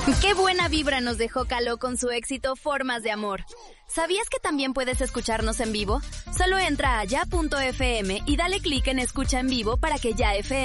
Qué buena vibra nos dejó Caló con su éxito Formas de Amor. ¿Sabías que también puedes escucharnos en vivo? Solo entra a ya.fm y dale clic en Escucha en Vivo para que Ya FM